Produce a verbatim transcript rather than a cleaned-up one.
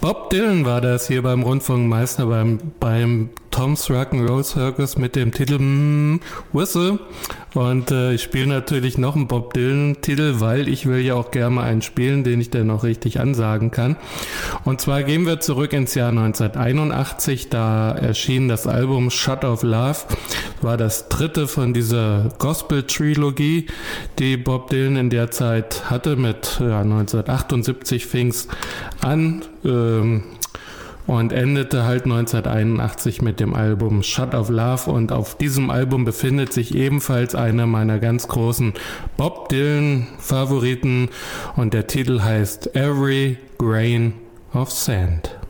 Bob Dylan war das hier beim Rundfunkmeister beim, beim Tom's Rock'n'Roll Circus mit dem Titel mm, Whistle. Und äh, ich spiele natürlich noch einen Bob Dylan-Titel, weil ich will ja auch gerne mal einen spielen, den ich dann noch richtig ansagen kann. Und zwar gehen wir zurück ins Jahr neunzehnhunderteinundachtzig. Da erschien das Album Shot of Love. War das dritte von dieser Gospel-Trilogie, die Bob Dylan in der Zeit hatte. Mit ja, neunzehnhundertachtundsiebzig fing's an ähm, und endete halt neunzehnhunderteinundachtzig mit dem Album Shot of Love. Und auf diesem Album befindet sich ebenfalls einer meiner ganz großen Bob Dylan-Favoriten und der Titel heißt Every Grain of Sand.